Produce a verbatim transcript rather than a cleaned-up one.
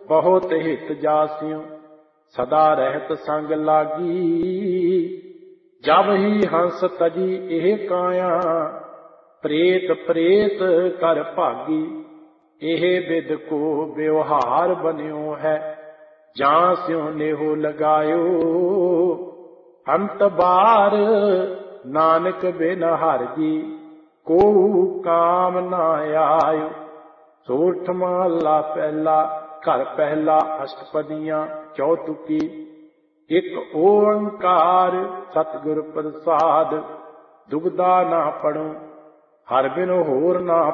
ਬਹੁਤ ਹਿਤ ਜਾਸਿਓ ਸਦਾ ਰਹਿਤ ਸੰਗ ਲਾਗੀ। ਜਬ ਹੀ ਹੰਸ ਤਜੀ ਇਹ ਕਾਇਆ ਪ੍ਰੇਤ ਪ੍ਰੇਤ ਕਰ ਭਾਗੀ। ਇਹ ਬਿਦ ਕੋ ਵਿਵਹਾਰ ਬਨਿਓ ਹੈ ਜਾਂ ਸਿਉ ਨੇਹੋ ਲਗਾਇਓ। ਅੰਤ ਬਾਰ ਨਾਨਕ ਬਿਨ ਹਰਿ ਜੀ ਕੋ ਕਾਮ ਨਾ ਆਇਓ। ਸੋਠ ਮਹਲਾ ਪਹਿਲਾ ਘਰ ਪਹਿਲਾ ਅਸ਼ਟਪਦੀਆਂ ਚੌਤੁਕੀ। ਇੱਕ ਓੰਕਾਰ ਸਤਿਗੁਰ ਪ੍ਰਸਾਦ ਦੁਬਦਾ ਨਾ ਪੜੋ ਹਰਿ ਬਿਨ ਹੋਰ ਨਾ